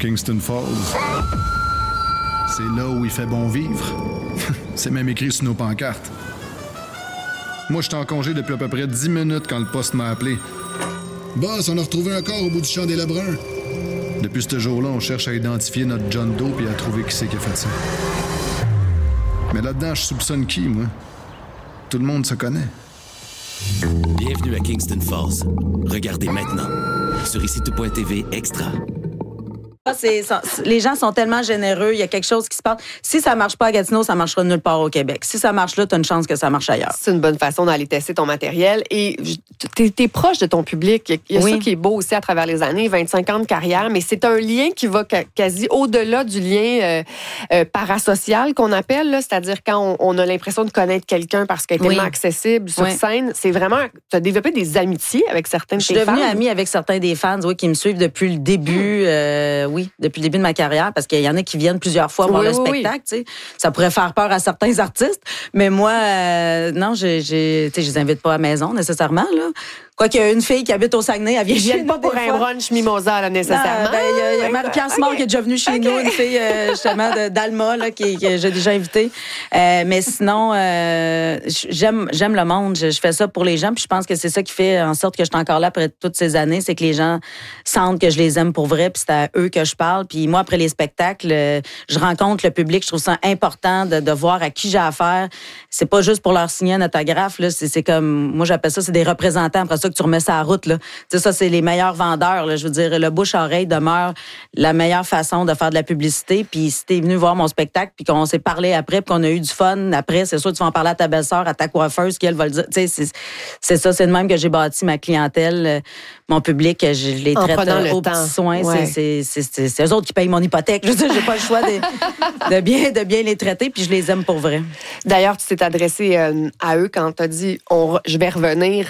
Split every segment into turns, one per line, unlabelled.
Kingston Falls. C'est là où il fait bon vivre. C'est même écrit sur nos pancartes. Moi, j'étais en congé depuis à peu près 10 minutes quand le poste m'a appelé. Boss, on a retrouvé un corps au bout du champ des Lebrun. Depuis ce jour-là, on cherche à identifier notre John Doe et à trouver qui c'est qui a fait ça. Mais là-dedans, je soupçonne qui, moi? Tout le monde se connaît.
Bienvenue à Kingston Falls. Regardez maintenant sur ICITO.tv Extra.
Les gens sont tellement généreux, il y a quelque chose qui se passe. Si ça marche pas à Gatineau, ça marchera nulle part au Québec. Si ça marche là, tu as une chance que ça marche ailleurs.
C'est une bonne façon d'aller tester ton matériel. Et t'es proche de ton public. Il y a ça qui est beau aussi à travers les années, 25 ans de carrière, mais c'est un lien qui va quasi au-delà du lien parasocial qu'on appelle, là, c'est-à-dire quand on a l'impression de connaître quelqu'un parce qu'elle est tellement accessible sur scène. C'est vraiment, tu as développé des amitiés avec certains de tes fans.
Je suis devenue amie avec certains des fans qui me suivent depuis le début. Depuis le début de ma carrière, parce qu'il y en a qui viennent plusieurs fois voir le spectacle. Oui. Ça pourrait faire peur à certains artistes, mais moi, non, je les invite pas à la maison nécessairement. Là. Quoi qu'il y a une fille qui habite au Saguenay, elle vient
pas pour un brunch mimosa, là, nécessairement.
Il y a Marie-Pierre Simard qui est déjà venue chez nous, une fille justement d'Alma, là, que j'ai déjà invitée. Mais sinon, j'aime le monde. Je fais ça pour les gens, puis je pense que c'est ça qui fait en sorte que je suis encore là après toutes ces années, c'est que les gens sentent que je les aime pour vrai, puis c'est à eux que je parle. Puis moi, après les spectacles, je rencontre le public. Je trouve ça important de voir à qui j'ai affaire. C'est pas juste pour leur signer un autographe. Là. C'est comme, moi, j'appelle ça, c'est des représentants. Après ça, que tu remets ça à la route. Là. Ça, c'est les meilleurs vendeurs. Là. Je veux dire, le bouche-oreille demeure la meilleure façon de faire de la publicité. Puis si t'es venu voir mon spectacle, puis qu'on s'est parlé après, puis qu'on a eu du fun après, c'est sûr que tu vas en parler à ta belle-sœur, à ta coiffeuse, qui elle va le dire. C'est ça, c'est de même que j'ai bâti ma clientèle, mon public, je les traite au petit soin. Ouais. C'est eux autres qui payent mon hypothèque. Je veux dire, j'ai pas le choix de bien les traiter, puis je les aime pour vrai.
D'ailleurs, tu t'es adressé à eux quand tu as dit je vais revenir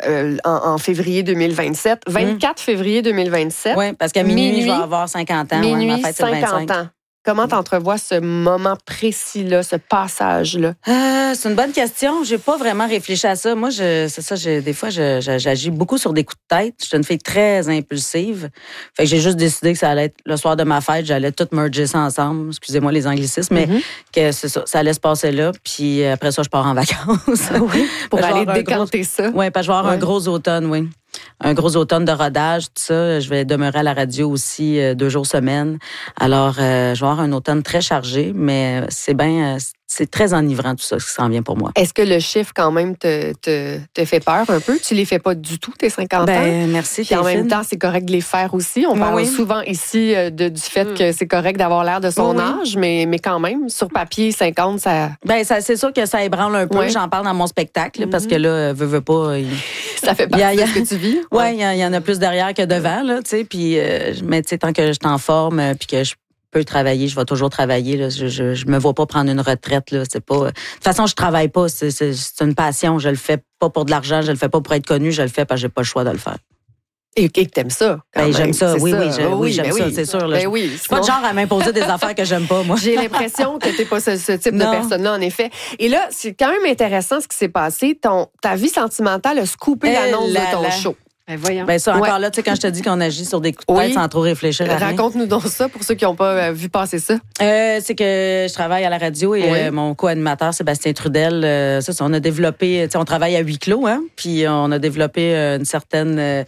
en février 2027. 24 février 2027.
Oui, parce qu'à minuit, je vais avoir 50 ans.
Minuit,
ma fête, c'est
50 ans. Comment t'entrevois ce moment précis-là, ce passage-là?
C'est une bonne question. J'ai pas vraiment réfléchi à ça. Moi, des fois, j'agis beaucoup sur des coups de tête. Je suis une fille très impulsive. Fait que j'ai juste décidé que ça allait être le soir de ma fête. J'allais tout merger ça ensemble. Excusez-moi les anglicismes, mais que c'est ça. Ça allait se passer là. Puis après ça, je pars en vacances.
Pour aller décanter ça.
Oui, parce que je vais avoir un gros automne, oui. Un gros automne de rodage, tout ça. Je vais demeurer à la radio aussi 2 jours semaine. Alors, je vais avoir un automne très chargé, mais c'est très enivrant tout ça, ce qui s'en vient pour moi.
Est-ce que le chiffre, quand même, te fait peur un peu? Tu les fais pas du tout, tes 50 ans?
Merci.
Puis en même temps, c'est correct de les faire aussi. On parle souvent ici du fait que c'est correct d'avoir l'air de son âge, mais quand même, sur papier, 50, ça...
c'est sûr que ça ébranle un peu. J'en parle dans mon spectacle, parce que là, veux pas...
Ça fait partie de ce que tu vis.
Oui, il y en a plus derrière que devant, là, tu sais. Puis, mais tu sais, tant que je suis en forme, puis que je peux travailler, je vais toujours travailler. Là. Je me vois pas prendre une retraite. Là. C'est pas. De toute façon, je travaille pas. C'est une passion. Je le fais pas pour de l'argent. Je le fais pas pour être connu. Je le fais parce que j'ai pas le choix de le faire.
Et que t'aimes ça.
J'aime ça. Oui, j'aime ça, c'est sûr. Là. Je suis pas de genre à m'imposer des affaires que j'aime pas, moi.
J'ai l'impression que t'es pas ce type de personne-là, en effet. Et là, c'est quand même intéressant ce qui s'est passé. Ta vie sentimentale a scoopé l'annonce de ton show.
Voyons. Ça, encore là, tu sais, quand je te dis qu'on agit sur des coups de tête sans trop réfléchir à rien.
Raconte-nous donc ça pour ceux qui n'ont pas vu passer ça.
C'est que je travaille à la radio et mon co-animateur, Sébastien Trudel, on a développé, on travaille à huis clos, puis on a développé une certaine...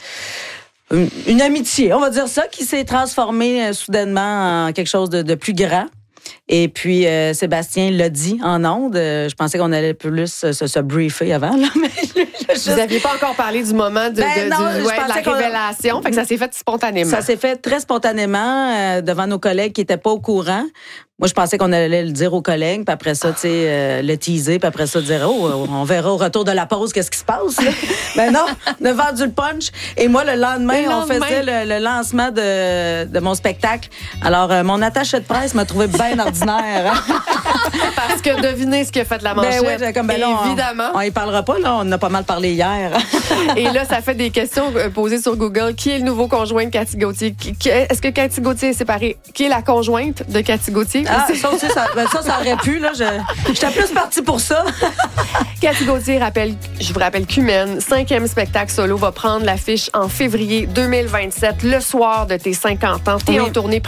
Une amitié, on va dire ça, qui s'est transformée soudainement en quelque chose de plus grand. Et puis, Sébastien l'a dit en ondes. Je pensais qu'on allait plus se briefer avant. Là, mais
vous n'aviez pas encore parlé du moment de la révélation. Fait que ça s'est fait spontanément.
Ça s'est fait très spontanément devant nos collègues qui n'étaient pas au courant. Moi, je pensais qu'on allait le dire aux collègues, puis après ça, le teaser, puis après ça, dire, on verra au retour de la pause qu'est-ce qui se passe. Là. Ben non, on a vendu le punch. Et moi, le lendemain, on faisait le lancement de mon spectacle. Alors, mon attaché de presse m'a trouvé bien ordinaire. Hein?
Parce que devinez ce qui a fait la manchette.
Évidemment. On y parlera pas, là. On en a pas mal parlé hier.
Et là, ça fait des questions posées sur Google. Qui est le nouveau conjoint de Cathy Gauthier? Est-ce que Cathy Gauthier est séparée? Qui est la conjointe de Cathy Gauthier?
Ça aussi, ça aurait pu. Là, j'étais plus partie pour ça.
Cathy Gauthier je vous rappelle qu'Humaine, 5e spectacle solo, va prendre l'affiche en février 2027, le soir de tes 50 ans. T'es en tournée